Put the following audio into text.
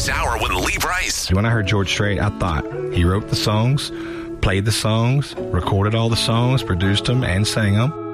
This hour with Lee Brice. When I heard George Strait, I thought he wrote the songs, played the songs, recorded all the songs, produced them, and sang them.